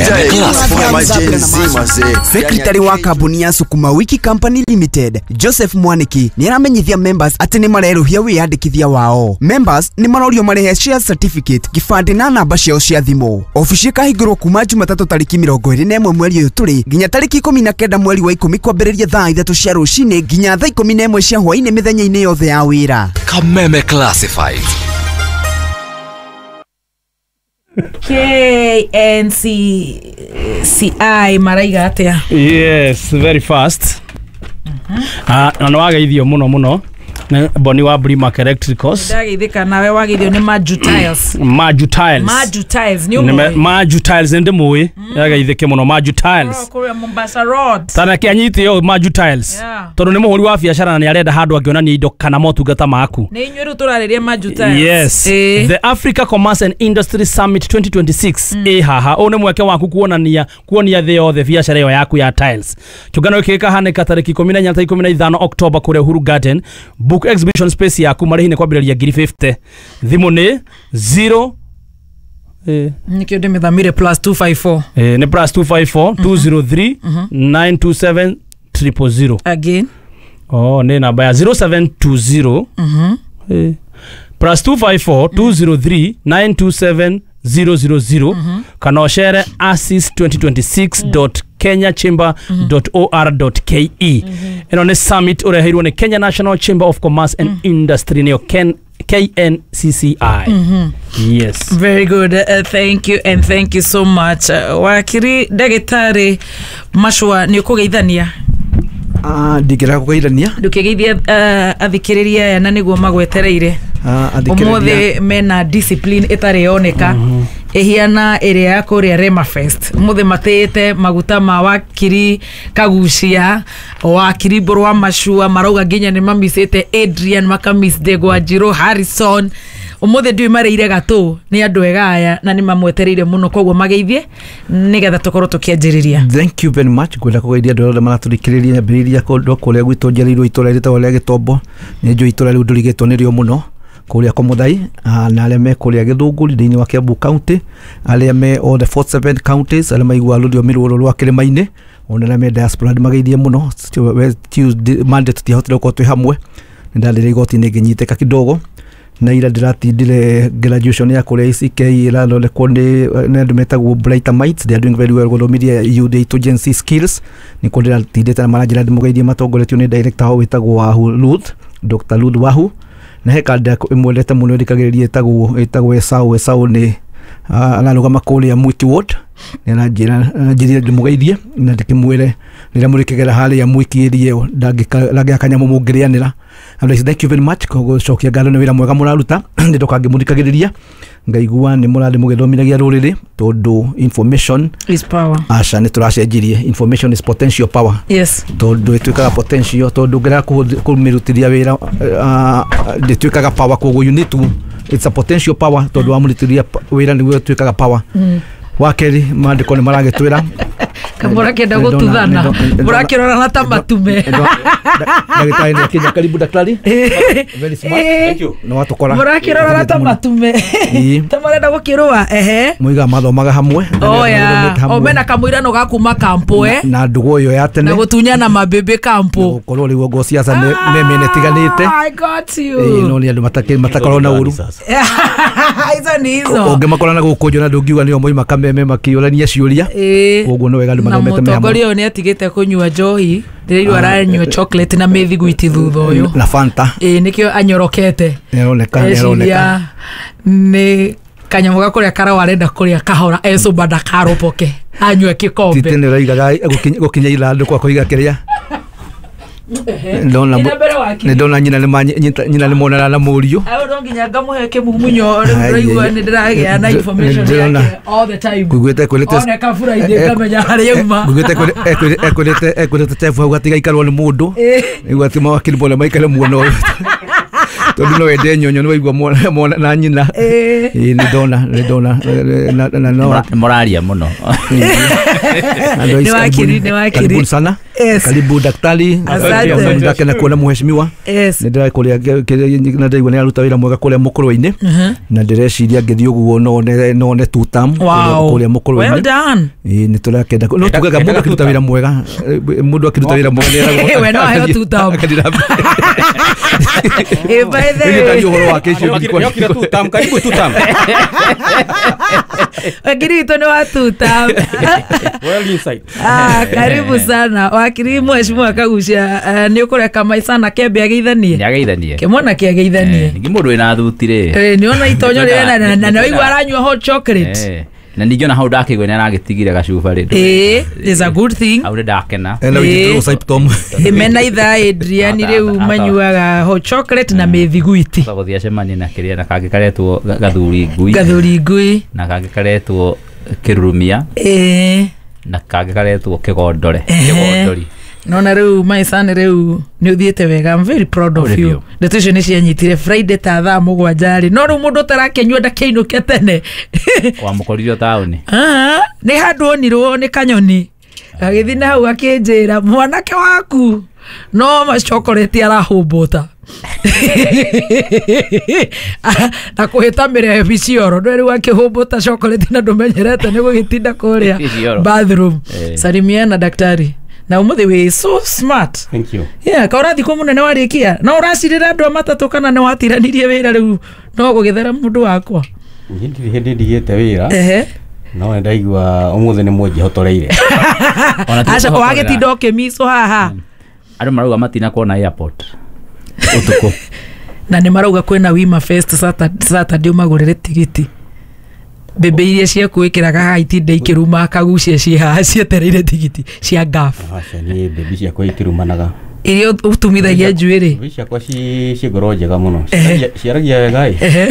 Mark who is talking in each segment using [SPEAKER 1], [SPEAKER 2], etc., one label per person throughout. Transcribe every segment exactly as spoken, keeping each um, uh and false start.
[SPEAKER 1] Secretary wa kambuni ya Sukuma Wiki Company Limited Joseph Mwaniki ni aramenyithia members ati ni mareruhia wiyandikithia wao. Members ni marorio marehe share certificate, kibande na namba ciao cia thimu. Ofici kahingurwo kuma Jumatatu tariki mirongo iri na imwe mweri uyu turi nginya tariki ikumi na kenda mweri wa ikumi kwambiriria thaa ithatu cia rucini nginya thaa ikumi na imwe cia hwaini mithenya-ini yothe ya wira.
[SPEAKER 2] Kameme Classified.
[SPEAKER 3] K N C I maraiga atia?
[SPEAKER 4] Yes, very fast. Mhm. Ah, na no wageithio muno muno. Na Boni wa Brimark Electricals.
[SPEAKER 3] Ndageithika nawe wageithio ni Maju Tiles.
[SPEAKER 4] Maju Tiles.
[SPEAKER 3] Maju Tiles ni umo.
[SPEAKER 4] Maju Tiles ndi muwi. Yageithike muno Maju Tiles.
[SPEAKER 3] Oh, kuri Mombasa Road.
[SPEAKER 4] Tana kianyiti yo Maju Tiles.
[SPEAKER 3] Yeah.
[SPEAKER 4] Tondu ni muhuri wa biashara na ni arenda handu angionania indo kana motungata maku.
[SPEAKER 3] Ni inyweru turaririe Maju Tiles.
[SPEAKER 4] Yes. Eh. The Africa Commerce and Industry Summit twenty twenty-six. Mm. Eh haha one mweke waku kuonania kuonia the othe biashara yo yaku ya tiles. Kigano kika hanika tariki ikumi na inya na ikumi na ithano October kure Uhuru Garden. Book exhibition space yaku marihi ne kwambiriria ngiri fifty. Thimu ni zero eh
[SPEAKER 3] nikyo ndimithamire plus two five four
[SPEAKER 4] eh ne plus two five four two zero three nine two seven zero zero zero.
[SPEAKER 3] Again
[SPEAKER 4] oh ne namba ya zero seven two zero mhm eh plus two five four two zero three nine two seven zero zero zero. Kana oshere assist twenty twenty-six dot kenya chamber dot or dot ke. Eno ne summit urehirwo ne Kenya National Chamber of Commerce and Industry ne Ken K N C C I. Mm-hmm. Yes.
[SPEAKER 3] Very good. Uh, thank you and thank you so much. Uh, wakiri Dagitari Mashua ni kugeithania.
[SPEAKER 5] Ah, ndigira kugeithania.
[SPEAKER 3] Ndukigeithia uh, athikiriria ya na niguo magwetereire.
[SPEAKER 5] Ah, athikiriria.
[SPEAKER 3] Omothe mena discipline itari yoneka. Mm -hmm. Ehiana area ya kuria Rema Fest. Omothe matete maguta ma wakiri kagucia wakiri Borwa Mashua marauga nginya ni mamisete Adrian Makamis Degwa Jiro Harrison. Omothe ndui mareire gatu ni andu ega aya na ni mamwetereire muno kogwo mageithie nigetha tukorwo tukianjiriria.
[SPEAKER 5] Thank you very much kwenda kugeithia andu othe maraturikiriria nyambiriria kundu kuria gwitu njerirwo itura ritawo ria Gitombo ni njo itura riu ndurigetwo ni rio muno kuria kwa Muthai na aria me kuria Githunguri thiini wa Kiambu County, aria me all the forty-seven counties, aria maigua rurio miruro rwa Kirimaini, ona me diaspora mageithie muno. Tuesday Monday tutihotire ko twi hamwe ndalire igoti ni nginyiteka kidogo na ira ndiratindire graduation ya kule I C K ira lole konde na ndumetagwo Brighter Minds. They are doing very well gothomiria youth agency skills ni konde ratindite na manager ndimugeithie matongoretio ni director ho witagwo Wahu Ruth, Doctor Ruth Wahu, na hekanda imweleta muno ndikagiririe etagwo etagwo Esau Esau ni analugama kule ya Mwiki Ward na njira njira ndimugeithie na ndikimwire nira murikegera hali ya Mwiki iriyo ndagika kanyamu mungirianira. And thank you very much kogo cokia ngalo ni wira mwega muraruta ndidokange murikagiriria ngaigua ni murade mugithomithagia ruriri tondu information
[SPEAKER 3] is power.
[SPEAKER 5] Asha ni turacenjirie information is potential power.
[SPEAKER 3] Yes.
[SPEAKER 5] Tondu itwikaga potential tondu ngira kumirutiria wira nditwikaga power kogo you need to it's a potential power tondu amuritiria wira ni twikaga power. Mm. Wakeri mandiko ni maragitwira
[SPEAKER 3] kamura kenda gututhana murakirora na tamatume
[SPEAKER 5] ndagitari ni kinya karibu daktari very smart thank you no watukora
[SPEAKER 3] murakirora na tamatume tamarenda gukirua ehe
[SPEAKER 5] muiga mathomaga hamwe
[SPEAKER 3] oya omena kamwirano gakuma kampo eh
[SPEAKER 5] na ndugo yo ya tene
[SPEAKER 3] na gutunyana mabebe kampo
[SPEAKER 5] gukorwo riu ngo ciaca ne mene tiganite
[SPEAKER 3] I got you
[SPEAKER 5] eh no ni andu matakiri matakoro na uru
[SPEAKER 3] hizo ni hizo
[SPEAKER 5] onge makorana gukunjo na ndungiwa ni omoi makameme makiurania ciuria koguo no wega andu mathomete me
[SPEAKER 3] hamwe na ni atigite kunywa njohi ndiru aranywa chocolate na methiguiti thutha uyu
[SPEAKER 5] na Fanta
[SPEAKER 3] eh nikio anyorokete
[SPEAKER 5] neroneka neroneka
[SPEAKER 3] ni kanyamu gakuria kara arenda kuria kahora eso bada karopoke anywe kikombe
[SPEAKER 5] titene raigaga gukinya ilandu kwa kuiga kiria ndona ne ndona nyina ni nyina ni monana na murio
[SPEAKER 3] ayo ndonginya ngamuheke mumunyo raigwa ni ndiragia na information yake all the time
[SPEAKER 5] gugwete kwelete
[SPEAKER 3] ona kafura ide kamenya hari yuma
[SPEAKER 5] gugwete kwelete kwelete ekwelete tefu hau gatiga ikarwo ni mundu igwa ti mawakili bole maikale muono tondu no wende nyonyo ni waigua mwana mwana na nyina eh ni ndona ni ndona na na no
[SPEAKER 6] moralia muno
[SPEAKER 3] ni wakiri ni wakiri
[SPEAKER 5] karibu sana karibu daktari asante na kuona mheshimiwa ni ndira kuria na ndaigua ni aruta wira mwega kuria mukurwa-ini na ndireciria ngithii uguo no no ne tutam kuria mukurwa-ini
[SPEAKER 3] well done
[SPEAKER 5] ni turakenda no tugaga mundu akiruta wira mwega mundu akiruta wira mwega
[SPEAKER 3] we no ayo tutam e by the way
[SPEAKER 5] ndio horo wake cio
[SPEAKER 6] yo kira tutam karibu tutam
[SPEAKER 3] akiri to no tutam
[SPEAKER 6] well inside
[SPEAKER 3] ah karibu sana wakiri mheshimiwa Kagucia ni ukureka maisana kembe ageithanie
[SPEAKER 6] ni ageithanie
[SPEAKER 3] kimona ki ageithanie
[SPEAKER 6] ningi mundu ina thutire
[SPEAKER 3] eh ni ona itonyo rena na na igwa aranywa hot chocolate
[SPEAKER 6] eh na ningiona hau ndakigwe ni aragitigire gacuba rindu
[SPEAKER 3] eh is a good thing
[SPEAKER 6] au ndakena
[SPEAKER 5] ena witro symptom
[SPEAKER 3] imena itha Adrian riu manyuaga hot chocolate na methiguiti
[SPEAKER 6] guthia cemani na kiria na kangi karetwo gathuri ngui
[SPEAKER 3] gathuri ngui
[SPEAKER 6] na kangi karetwo kirurumia
[SPEAKER 3] eh
[SPEAKER 6] na kangi karetwo kigondore kigondori
[SPEAKER 3] nona riu maisani riu ni uthiete wega. I'm very proud of you. Ndeto ni cianyitire Friday ta thaa mugwanjari no riu mundu tarakenywa ndakeinuke tene
[SPEAKER 6] wa mukoririo tauni
[SPEAKER 3] ah ni handu onirwo ni kanyoni agithi na hau akinjira mwanake waku no ma chocolate arahumbota na kuhita mire bicioro ndo riu akihumbota chocolate na ndumenyerete ni gugitinda kuria bathroom. Salimia na daktari na umuthi we so smart.
[SPEAKER 6] Thank you.
[SPEAKER 3] Yeah, ka urathi kwa munene warikia na uracirira andu matatu kana ni watiranirie wira riu no gugithera mundu wakwa
[SPEAKER 7] ngindi hindi ndigite wira
[SPEAKER 3] ehe
[SPEAKER 7] no ndaigua umuthi ni mwenji hotoreire
[SPEAKER 3] acha kwa agetindo kemiso haha
[SPEAKER 6] andu marauga matina kuona airport utuko
[SPEAKER 3] na ni marauga kwena Wima Fest Saturday umagurire tigiti bebe iria cia kwikiraga haiti ndeikiruma Kagucia cia haha cietereire tigiti cia gafu
[SPEAKER 7] acha ni bebe cia kwikirumanaga
[SPEAKER 3] irio utumithagia njuiri
[SPEAKER 7] bebe cia kwa ci ci ngoro njega muno ciaragia wega eh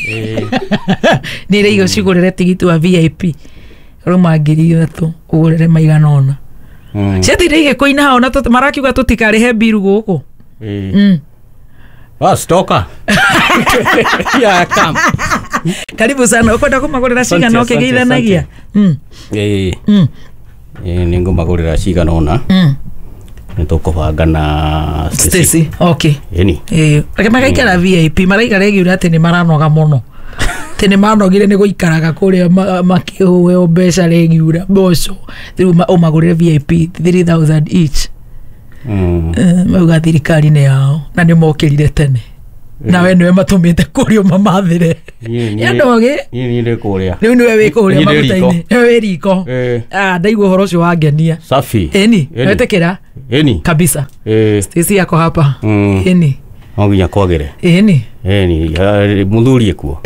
[SPEAKER 3] ni reigo cigurire tigiti wa V I P roma ngiri ithatũ ugurire maigana ona ciathiire koina hao na marakiuga tutikarihe biru guku
[SPEAKER 7] eh ah stoka ya kam
[SPEAKER 3] karibu sana ukwenda kumagurira cigana ukigeithanagia mm
[SPEAKER 7] eh
[SPEAKER 3] mm
[SPEAKER 7] eh ningo magurira cigana ona
[SPEAKER 3] mm
[SPEAKER 7] nitokubanga na
[SPEAKER 3] Stacy okay
[SPEAKER 7] eni
[SPEAKER 3] eh akamaikara V I P maraiga regiura ati ni maranoga muno tene manogire ni guikaraga kuria makihuwe mbeca regiura boco riu umagurire V I P three thousand each mm mauga thirikari ni yao na ni mokirire tene na we niwe matumite kurio mamathire yandoge
[SPEAKER 7] ni ni ndi kuria
[SPEAKER 3] riu niwe wi kuria magutaini niwe riko ah ndaigua horo cio wangenia
[SPEAKER 7] safi
[SPEAKER 3] eni wetekera
[SPEAKER 7] eni
[SPEAKER 3] kabisa
[SPEAKER 7] eh
[SPEAKER 3] Stacy yako hapa eni
[SPEAKER 7] onginya kwagire
[SPEAKER 3] eni
[SPEAKER 7] eni mudhurie kuo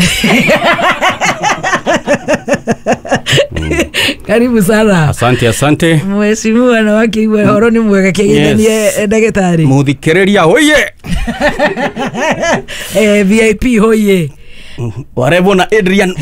[SPEAKER 3] karibu sana
[SPEAKER 7] asante asante
[SPEAKER 3] mheshimiwa na wakiwa horo ni mwega kigeithanie ndagitari
[SPEAKER 7] muthikiriria hoye
[SPEAKER 3] eh V I P hoye
[SPEAKER 7] warebo na Adrian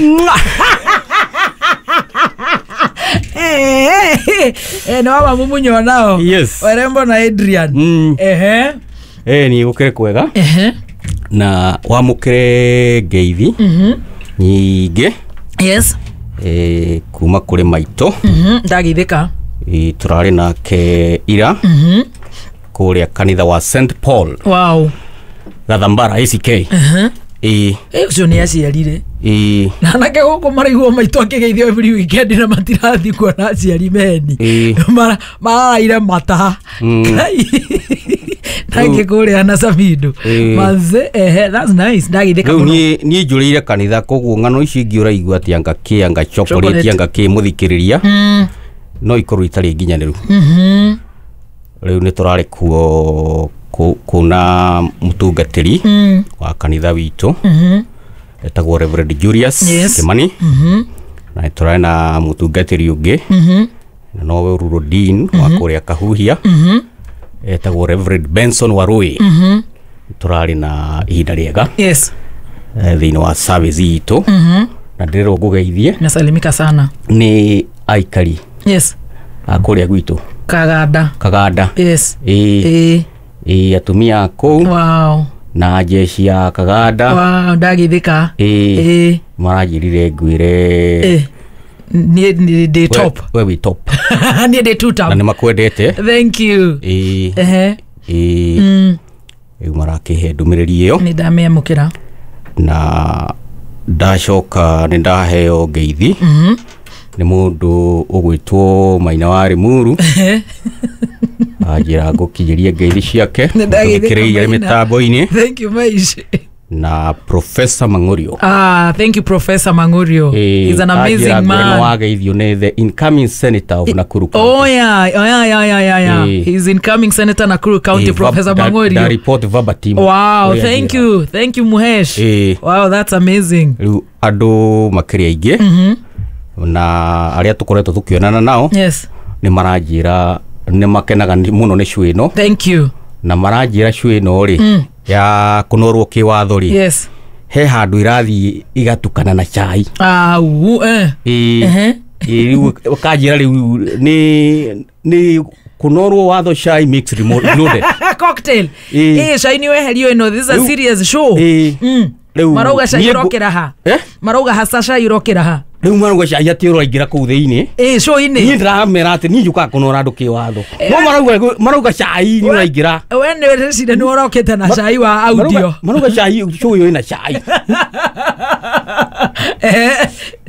[SPEAKER 3] eh eh no mama mumunyo nao
[SPEAKER 7] yes
[SPEAKER 3] warembo na Adrian ehe
[SPEAKER 7] eh ni gukire kwega
[SPEAKER 3] ehe
[SPEAKER 7] na wamukire ngeithi nyingi
[SPEAKER 3] yes
[SPEAKER 7] eh kuma kuri maito
[SPEAKER 3] mhm ndagithika
[SPEAKER 7] eh turari nake ira
[SPEAKER 3] mhm
[SPEAKER 7] kuria kanitha wa Saint Paul
[SPEAKER 3] wow
[SPEAKER 7] Gathambara A C K
[SPEAKER 3] mhm
[SPEAKER 7] eh
[SPEAKER 3] eh ucio ni aciarire
[SPEAKER 7] eh
[SPEAKER 3] na nake guko maraigwo maito akigeithio every weekend na matirathi kuona aciari meni mara maraire mata kai nake kuria na sabido manze eh that's nice ndagithika
[SPEAKER 7] muno ni ni njurire kanitha koguo ngano ici ngiura igua ati anga kianga chocolate anga ki muthikiriria no ikorwo itari nginyaniru mhm riu ni turari kuo kuna mutungatiri wa kanitha witu mhm etagwo Reverend Julius Kimani mhm na turari na mutungatiri ungi mhm na nowe Ruro Dean wa kuria Kahuhia mhm etagwo Reverend Benson Warui mhm turari na ihinda riega
[SPEAKER 3] yes
[SPEAKER 7] thini wa service yitu mhm na ndirwo ngugeithie
[SPEAKER 3] nasalimika sana
[SPEAKER 7] ni aikari
[SPEAKER 3] yes
[SPEAKER 7] akuria gwitu
[SPEAKER 3] Kagada
[SPEAKER 7] Kagada
[SPEAKER 3] yes
[SPEAKER 7] eh eh atumia ko
[SPEAKER 3] wow
[SPEAKER 7] na jeshi ya Kaganda
[SPEAKER 3] wa ndagithika
[SPEAKER 7] eh
[SPEAKER 3] eh
[SPEAKER 7] marajirire ngwire
[SPEAKER 3] eh ni ni de top
[SPEAKER 7] we we top
[SPEAKER 3] ni de two top
[SPEAKER 7] na nimakwendete
[SPEAKER 3] thank you
[SPEAKER 7] eh
[SPEAKER 3] eh
[SPEAKER 7] eh
[SPEAKER 3] mm
[SPEAKER 7] eu marakihe ndumiriri iyo
[SPEAKER 3] ni ndamemukira
[SPEAKER 7] na ndacoka ni ndaheo ngeithi
[SPEAKER 3] mhm
[SPEAKER 7] ni mundu ugwitwo Maina wa Rimuru ajira gukinyiria ngeithi ciake ndikireire mitambo-ini.
[SPEAKER 3] Thank you Maishi.
[SPEAKER 7] Na Professor Mangurio.
[SPEAKER 3] Ah, thank you Professor Mangurio.
[SPEAKER 7] Eh,
[SPEAKER 3] He's an amazing man.
[SPEAKER 7] Wageithio ni the incoming senator of Nakuru County.
[SPEAKER 3] Oh yeah, oh yeah, yeah, yeah, yeah, yeah.
[SPEAKER 7] Eh.
[SPEAKER 3] He's incoming senator Nakuru County,
[SPEAKER 7] Eh,
[SPEAKER 3] Professor
[SPEAKER 7] da-
[SPEAKER 3] Mangurio.
[SPEAKER 7] da report verbatim.
[SPEAKER 3] Wow,
[SPEAKER 7] Uria
[SPEAKER 3] thank
[SPEAKER 7] njira.
[SPEAKER 3] you, thank you Muhesh.
[SPEAKER 7] Eh.
[SPEAKER 3] Wow, that's amazing.
[SPEAKER 7] Riu andu makiri aingi
[SPEAKER 3] Mhm.
[SPEAKER 7] na aria tukoretwo tukionana nao
[SPEAKER 3] Yes.
[SPEAKER 7] ni maranjira ni makenaga ni- muno ni show ino
[SPEAKER 3] Thank you.
[SPEAKER 7] na maranjira show ino ri
[SPEAKER 3] Mm.
[SPEAKER 7] ya kunorwo kiwatho ri
[SPEAKER 3] Yes.
[SPEAKER 7] he handu irathi igatukana na chai
[SPEAKER 3] Ah, uh, eh.
[SPEAKER 7] eh
[SPEAKER 3] Uh-huh.
[SPEAKER 7] riu kanjira riu ni ni kunorwo watho chai mix reloaded
[SPEAKER 3] Cocktail.
[SPEAKER 7] Eh.
[SPEAKER 3] Eh, shaini weherio ino. This is a
[SPEAKER 7] Riu-
[SPEAKER 3] serious show.
[SPEAKER 7] eh
[SPEAKER 3] Mm.
[SPEAKER 7] riu
[SPEAKER 3] Marauga shai
[SPEAKER 7] niĩ ngũ-
[SPEAKER 3] irokera ha.
[SPEAKER 7] eh
[SPEAKER 3] Marauga hasa shai irokera ha.
[SPEAKER 7] riu marauga chai ati uraingira kuu thiini
[SPEAKER 3] Eh, show
[SPEAKER 7] niĩ
[SPEAKER 3] ini.
[SPEAKER 7] ndiramera ati niĩ njukaga kunora andu kiwatho no marauga marauga chai ni uraingira
[SPEAKER 3] We nĩ rĩcire nĩ ũrokĩte na cai wa audio.
[SPEAKER 7] marauga chai show yo ina chai
[SPEAKER 3] Eh.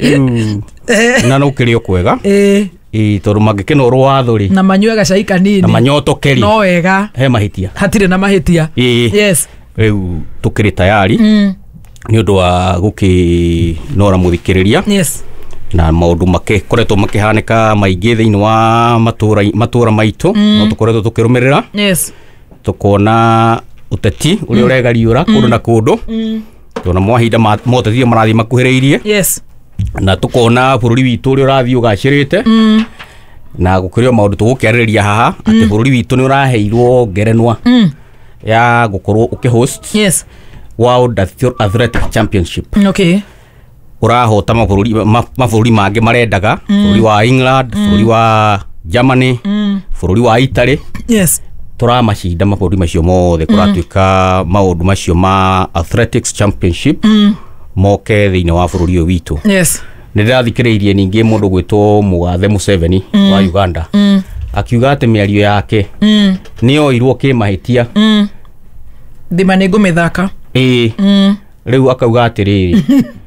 [SPEAKER 3] Eh.
[SPEAKER 7] na no kirio kwega
[SPEAKER 3] Eh.
[SPEAKER 7] i tondu mangĩkĩnorwo watho rĩ
[SPEAKER 3] Na manyue gacai kanini.
[SPEAKER 7] na manyotokeri
[SPEAKER 3] No wega.
[SPEAKER 7] he mahitia
[SPEAKER 3] Hatirĩ na mahĩtia.
[SPEAKER 7] ĩĩ
[SPEAKER 3] Yes.
[SPEAKER 7] rĩu tũkĩrĩ tayari
[SPEAKER 3] Mm.
[SPEAKER 7] nĩ ũndũ wa gũkĩnora mũthikĩrĩria
[SPEAKER 3] Yes.
[SPEAKER 7] na maũndũ makĩkoretwo makĩhanĩka maingĩ thĩinĩ wa matũra matũra maitũ no tũkoretwo tũkĩrũmĩrĩra
[SPEAKER 3] Yes.
[SPEAKER 7] tũkona ũteti ũrĩa ũregariũra kũndũ na kũndũ tũna mahinda ma ũteti marathiĩ makuhĩrĩirie
[SPEAKER 3] Yes.
[SPEAKER 7] na tũkona bũrũri witũ ũrĩa ũrathiĩ ũgacĩrĩte
[SPEAKER 3] Mm.
[SPEAKER 7] na gũkĩrĩ maũndũ tũgũkĩarĩrĩria haha atĩ bũrũri witũ nĩ ũraheirwo ngerenwa
[SPEAKER 3] Mm.
[SPEAKER 7] ya gũkorwo ũkĩhost
[SPEAKER 3] Yes.
[SPEAKER 7] World Athletic Championship
[SPEAKER 3] Okay.
[SPEAKER 7] ũrahota mabũrũri ma- mabũrũri mangĩ marendaga bũrũri wa England bũrũri wa Germany
[SPEAKER 3] Mm.
[SPEAKER 7] bũrũri wa Italy
[SPEAKER 3] Yes.
[SPEAKER 7] tũramacinda mabũrũri macio mothe kũratuĩka maũndũ macio ma Athletics Championship
[SPEAKER 3] Mm.
[SPEAKER 7] moke thĩinĩ wa bũrũri ũyũ witũ
[SPEAKER 3] Yes.
[SPEAKER 7] nĩ ndĩrathikĩrĩirie ningĩ mũndũ gwĩtwo Mũgathe Museveni wa Uganda
[SPEAKER 3] Mm.
[SPEAKER 7] akiuga atĩ mĩario yake
[SPEAKER 3] Mm.
[SPEAKER 7] nĩ yoirwo kĩmahĩtia
[SPEAKER 3] Mm. Thima nĩ ngũmĩthaka.
[SPEAKER 7] ĩĩ
[SPEAKER 3] Mm.
[SPEAKER 7] rĩu akauga atĩrĩrĩ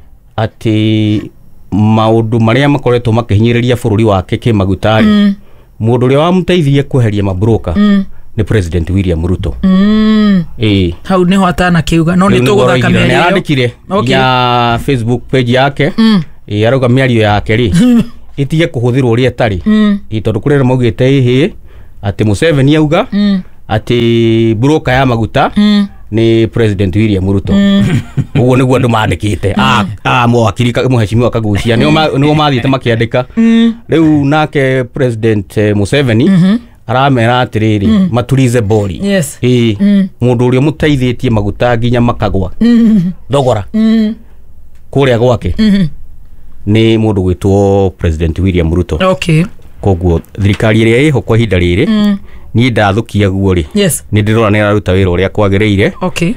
[SPEAKER 7] atĩ maũndũ marĩa makoretwo makĩhinyĩrĩria bũrũri wake kĩmagutarĩ
[SPEAKER 3] Mm.
[SPEAKER 7] mũndũ ũrĩa wamũteithirie kweheria mabroka
[SPEAKER 3] Mm.
[SPEAKER 7] nĩ President William Ruto
[SPEAKER 3] Mm.
[SPEAKER 7] ĩĩ
[SPEAKER 3] Hau nĩho atanakiuga no nĩ tũgũthaka mĩario ĩyo.
[SPEAKER 7] nĩarandĩkire
[SPEAKER 3] Okay.
[SPEAKER 7] ya Facebook page yake
[SPEAKER 3] Mm.
[SPEAKER 7] ĩĩ arauga mĩario yake rĩ ĩtige kũhũthĩrwo ũrĩa ĩtarĩ
[SPEAKER 3] Mm.
[SPEAKER 7] ĩĩ tondũ kũrĩ arĩa maugĩte ĩhĩ atĩ Museveni auga
[SPEAKER 3] Mm.
[SPEAKER 7] atĩ broka ya maguta
[SPEAKER 3] Mm.
[SPEAKER 7] nĩ President William Ruto ũguo nĩguo andũ mandĩkĩte a a mwakiri mũhecimiwa Kagucia nĩo ma- nĩo mathiĩte makĩandĩka
[SPEAKER 3] Mm.
[SPEAKER 7] rĩu nake President eh, Museveni aramera atĩrĩrĩ maturize bori
[SPEAKER 3] Yes.
[SPEAKER 7] ĩĩ
[SPEAKER 3] Mm.
[SPEAKER 7] mũndũ ũrĩa mũteithĩtie maguta nginya makagwa
[SPEAKER 3] Mm.
[SPEAKER 7] thogora
[SPEAKER 3] Mm.
[SPEAKER 7] kũrĩa gwake
[SPEAKER 3] Mhm.
[SPEAKER 7] nĩ mũndũ gwĩtwo President William Ruto
[SPEAKER 3] Okay.
[SPEAKER 7] koguo thirikari ĩrĩa ĩho kwa ihinda rĩrĩ
[SPEAKER 3] Mm.
[SPEAKER 7] niĩ ndathũkia guo rĩ
[SPEAKER 3] Yes.
[SPEAKER 7] nĩ ndĩrona nĩ araruta wĩra ũrĩa kwagĩrĩire
[SPEAKER 3] Okay.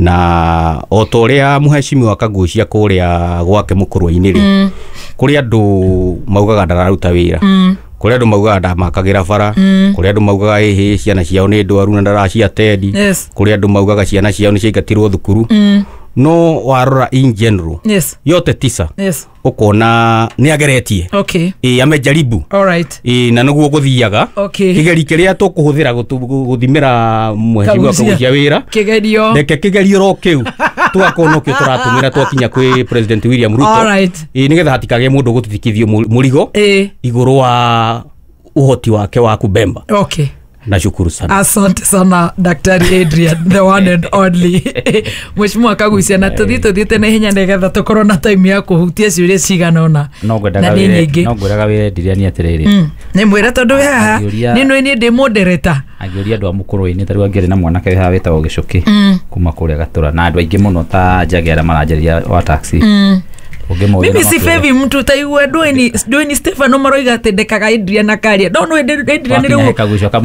[SPEAKER 7] na o ta ũrĩa mũhecimiwa Kagucia kũrĩa gwake mũkũrwa-inĩ rĩ
[SPEAKER 3] Mm.
[SPEAKER 7] kũrĩ andũ maugaga ndararuta wĩra
[SPEAKER 3] Mm.
[SPEAKER 7] kũrĩ andũ maugaga ndamakagĩra bara
[SPEAKER 3] Mm.
[SPEAKER 7] kũrĩ andũ maugaga ĩhĩ ciana ciao nĩ ndwaru na ndaraciatendi
[SPEAKER 3] Yes.
[SPEAKER 7] kũrĩ andũ maugaga ciana ciao nĩ ciaingatirwo thukuru
[SPEAKER 3] Mm.
[SPEAKER 7] no warora in general
[SPEAKER 3] Yes.
[SPEAKER 7] yote tisa
[SPEAKER 3] Yes.
[SPEAKER 7] ũkona nĩ ageretie
[SPEAKER 3] Okay.
[SPEAKER 7] ĩ amejaribu
[SPEAKER 3] All right.
[SPEAKER 7] ĩ na nĩguo gũthiaga
[SPEAKER 3] Okay.
[SPEAKER 7] kĩgeri kĩrĩa tũkũhũthĩra gũtu- gũthimĩra mũhecimiwa
[SPEAKER 3] Kagucia.
[SPEAKER 7] Kagucia wĩra
[SPEAKER 3] Kĩgerio.
[SPEAKER 7] reke kĩgerio ro kĩu tũgakorwo nokĩo tũratũmĩra twakinya kwĩ President William Ruto
[SPEAKER 3] All right.
[SPEAKER 7] ĩ nĩgetha hatikagĩe mũndũ gũtithikithio mũri- mũrigo
[SPEAKER 3] Eh.
[SPEAKER 7] igũrũ wa ũhoti wake wa kubemba
[SPEAKER 3] Okay.
[SPEAKER 7] na shukuru sana
[SPEAKER 3] Asante sana Daktari Adrian, the one and only. Mheshimiwa Kagucia, na tuthi tuthiĩte na ihenya nĩgetha tũkorwo na time ya kũhutia ciũria cigana ũna.
[SPEAKER 6] no ngwendaga
[SPEAKER 3] Na nĩ
[SPEAKER 6] wĩre
[SPEAKER 3] nyingĩ.
[SPEAKER 6] no ngwendaga wĩre ndirania atĩrĩrĩ
[SPEAKER 3] Mm. Nĩ mwĩre tondũ we haha
[SPEAKER 6] Angĩũria-
[SPEAKER 3] nĩ no nĩ ndĩ moderator.
[SPEAKER 6] angĩũria andũ a mũkũrũ-inĩ tarĩu angĩrĩ na mwanake wĩ haha wĩtagwo Gĩcũkĩ
[SPEAKER 3] Mm.
[SPEAKER 6] kuma kũrĩa Gatũra na andũ aingĩ mũno ta njage arĩa maranjarĩria wa taxi
[SPEAKER 3] Mm. mimi sifevi mtu taigua Dwayne Dwayne Stefano maroiga atendekaga Adrian na Karia dono Adrian ni riu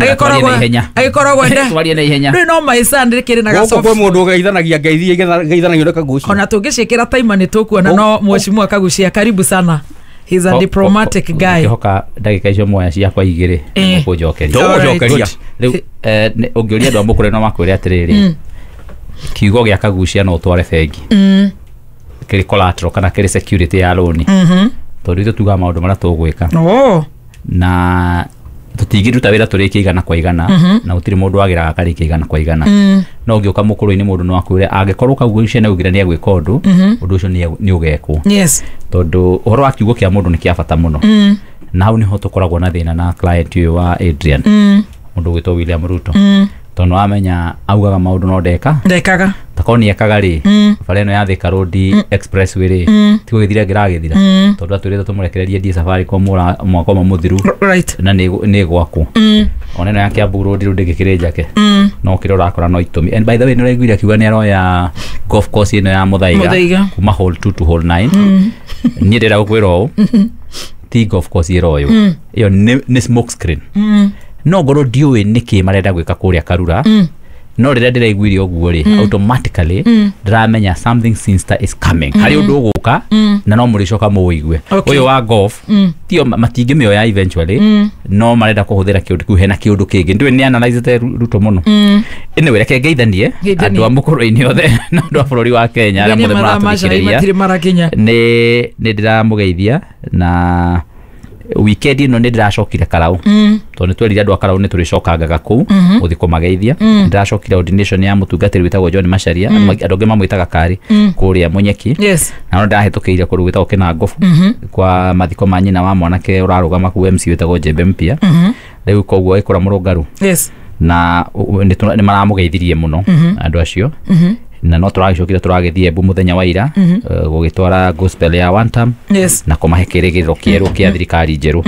[SPEAKER 3] agikoragwo nda
[SPEAKER 6] twarie na ihenya
[SPEAKER 3] no maisandire kire na
[SPEAKER 7] gasofu
[SPEAKER 3] gasofu
[SPEAKER 7] kwa mundu geithanagia ngeithi geithanagio na kagucio
[SPEAKER 3] ona tungicikira time ni tukuona no mheshimiwa Kagucia karibu sana. He's a diplomatic guy.
[SPEAKER 6] Hoka ndagika icio moya ciakwa igiri
[SPEAKER 7] kunjokeria njokeria
[SPEAKER 6] riu eh ungioria andu amukure no makwire atiriri kiugo gia Kagucia no tware bengi mm kiri collateral kana kiri security ya loan mhm tondu ithu tuga maundu mara tugwika oh na tutigiruta wira turiki igana kwa igana na utiri mundu agiraga kariki igana kwa igana no ngioka mukuru-ini mundu no akwire angikorwo Kagucia na ugira ni agwika undu undu ucio ni ugekwo yes tondu uhoro wa kiugo kia mundu ni kia bata muno na hau niho tukoragwo na thina na client uyu wa Adrian mundu gwitwo William Ruto tondu amenya augaga maundu no ndeka ndekaga takoni ekaga ri fareno ya Thika Road Expressway ri tigo githira giragithira tondu aturite tumurekererie ndi safari kwa mura mwako mamuthiru na ni gwako oneno yake Abu Road ru ndikikire njake no kirora akora no itumi and by the way no regwira kiuga ni aroya golf course ino ya Muthaiga kuma hole two to hole nine ni ndira gukwira o ti golf course iroyo iyo ni smoke screen no goro diwe niki marenda gwika kuria Karura no rira ndiraiguire oguo ri automatically ndiramenya something sinister is coming hari undu uguka na no muricoka muwigue uyu wa golf tio matingi mioya eventually no marenda kuhuthira kiundu kiu hena kiundu kingi ndiwe ni analyze te Ruto muno ene wira ke geithanie andu amukuru-ini othe na andu bururi wa Kenya aria mothe marathikiriria ni ni ndiramugeithia na weekend ino ni ndiracokire Karau tondu twelire andu Karau ni turicokangaga ku uthi kumageithia ndiracokire ordination ya mutungatiri witagwo John Macharia andu ange mamwitaga Kari kuria Munyeki na no ndahitukiire kuru witagwo Kinangofu kwa mathiko ma nyina wa mwanake urarugama ku M C witagwo Jembe Mpia riu koguo ikora murungaru na ni maramugeithirie muno andu acio na no turagicokire turagithie bu muthenya wa ira gugitwara gospel ya one time na kumahekirigiro kieru kia thirikari njeru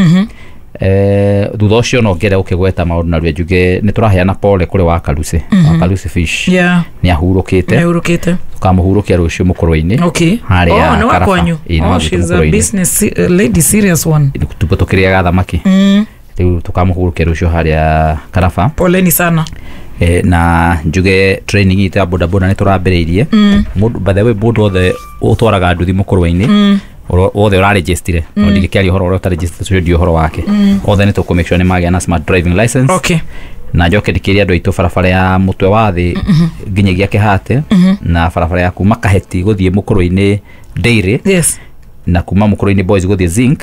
[SPEAKER 6] eh thutha ucio no ngere ukigweta maundu na rwenjuge ni turaheana pole kuri wa Kalusi wa Kalusi Fish ni ahurukite ni ahurukite tukamuhurukia rucio mukuru-ini
[SPEAKER 3] okay oh no wakwanyu oh she's a business lady serious one
[SPEAKER 6] tupotokiria gathamaki riu tukamuhurukia rucio haria Karafa
[SPEAKER 3] poleni sana
[SPEAKER 6] eh na njuge training ita boda boda ni turambiriirie mundu by the way boda othe utwaraga nduthi mukuru-ini othe ura register no ndikiaria horo ora ta register so ndio horo wake othe ni tuku make sure ni magia na smart driving license
[SPEAKER 3] okay
[SPEAKER 6] na njoke ndikiria andu aitu barabara ya mutwe wa thi nginyagia Kihate na barabara ya kuma Kaheti guthie mukuru-ini Dairy
[SPEAKER 3] yes
[SPEAKER 6] na kuma mukuru-ini Boys guthie Zinc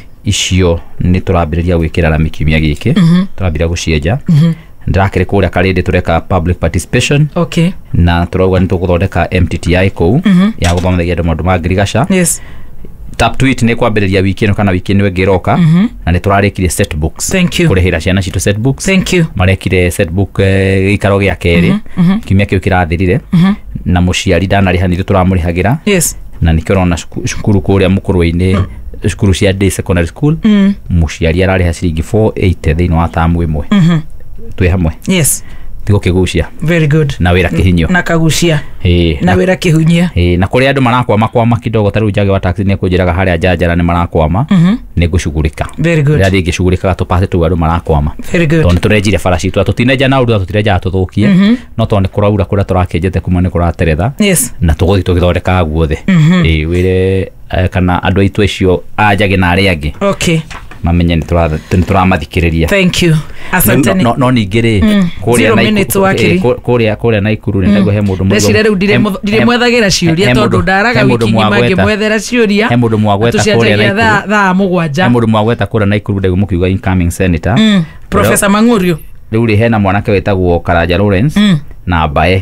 [SPEAKER 6] icio ni turambiriria gwikira la mikimia giki turambira gucienja ndakire kuria karinde tureka public participation
[SPEAKER 3] okay
[SPEAKER 6] na turauga ni tuguthondeka M T T I ku ya guthomithagia andu maundu ma ngirigaca yes tap tweet ni kwambiriria wiki ino kana wiki ino ngiroka na ni turarikire set books kurihira ciana citu set books
[SPEAKER 3] thank you
[SPEAKER 6] marekire set book gikaro gia keri kimia kiu kirathirire na muciari ndanarihanire turamurihagira yes na nikirona cukuru kuria mukuru-ini cukuru cia day secondary school muciari arariha ciringi four eighty thiini wa tamu imwe twi hamwe
[SPEAKER 3] yes
[SPEAKER 6] tigo kigucia
[SPEAKER 3] very good
[SPEAKER 6] na wira kihinyo
[SPEAKER 3] na Kagucia
[SPEAKER 6] eh
[SPEAKER 3] na wira kihunyia
[SPEAKER 6] eh na kuri andu marakwama kwama kidogo taru jage wa taxi ni kujiraga haria jajara ni marakwama ni gushugurika
[SPEAKER 3] very good
[SPEAKER 6] ya ringi shugurika tupate tu andu marakwama
[SPEAKER 3] very good
[SPEAKER 6] tondu turejire farashi tu tutineja na urdu tutireja tuthukie no tondu kuraura kuria turakenjete kuma ni kurateretha
[SPEAKER 3] yes
[SPEAKER 6] na tuguthi tugithondeka guothe eh wire kana andu aitu acio ajage na aria angi
[SPEAKER 3] okay
[SPEAKER 6] mamenye ni turamathikiriria
[SPEAKER 3] thank you asanteni
[SPEAKER 6] no no ningire kuria na kuria kuria na ikuru ni ndago he mundu
[SPEAKER 3] muno ndecire riu ndire ndire mwethagira ciuria tondu ndaraga wiki nyima ngi mwethera ciuria
[SPEAKER 6] he mundu mwagweta kuria na
[SPEAKER 3] ikuru thaa mugwanja
[SPEAKER 6] he mundu mwagweta kuria na ikuru ndago mukiuga incoming senator
[SPEAKER 3] Professor Mang'urio
[SPEAKER 6] riu ri hena mwanake wetagwo Karanja Lawrence na Bae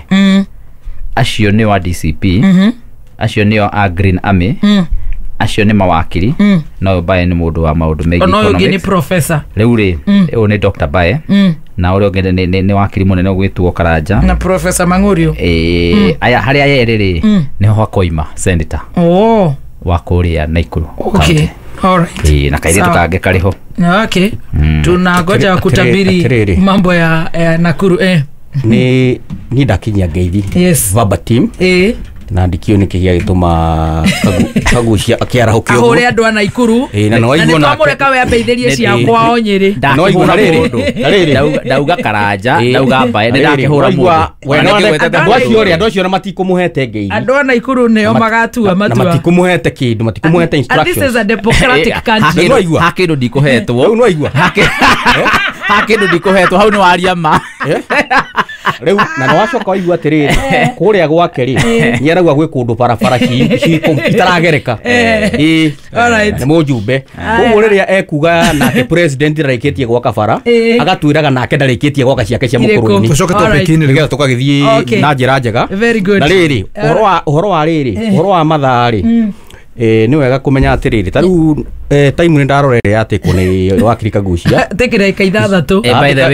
[SPEAKER 6] acio ni wa D C P acio ni a Green Army acio ni mawakiri no Bae ni mundu wa maundu megi
[SPEAKER 3] economics no ni professor
[SPEAKER 6] riu ri uyu ni Doctor Bae na uri onge ni ni wakiri munene gwitwo Karanja
[SPEAKER 3] na Professor Mang'urio
[SPEAKER 6] eh aya hari aya eriri ni ho akoima senator
[SPEAKER 3] oh
[SPEAKER 6] wa kuria na ikuru
[SPEAKER 3] okay all right
[SPEAKER 6] eh na kaire tukange kariho
[SPEAKER 3] okay tunangoja kutabiri mambo ya Nakuru eh
[SPEAKER 7] ni ni ndakinya ngeithi
[SPEAKER 3] yes
[SPEAKER 7] Vaba team
[SPEAKER 3] eh
[SPEAKER 7] na ndikio nä kä gä a gä tå ma kagucia kä arahå kä
[SPEAKER 3] ahå re andå a Naikuru
[SPEAKER 7] na no
[SPEAKER 3] nä twamå we ambeithärie cia kwao Nyeri
[SPEAKER 6] ndakihura mundu ndauga karanja ndauga mbae nä ndakihura mundu
[SPEAKER 7] andå acio rä andå acio na matikå må hete ngei
[SPEAKER 3] andå a Naikuru nä o magatua matua
[SPEAKER 7] matikå må hete kä ndå matikå må hete
[SPEAKER 6] ha kä ndå ndikå hetwo ha kä ndå ndikå hetwo hau nä waria ma
[SPEAKER 7] rä u na nä wacoka waigua atä rä rä kå rä a gwake rä nä arauga gwä kå ndå barabara itaragereka nä må njumbe koguo rä rä a ekuga nake president ndarä tie gwaka bara agatwä raga nake ndarä tie gwaka ciake cia må kå rå-inä
[SPEAKER 5] tucoke topic-inä
[SPEAKER 7] nä getha tå gagä thiä na njä ra njega na rä rä å horo wa rä rä å horo wa mathaa rä nä wega kå menya atä rä rä ta rä u taimu nä ndarorere atä kwo nä wakiri Kagucia
[SPEAKER 3] tä kä reka ithathatå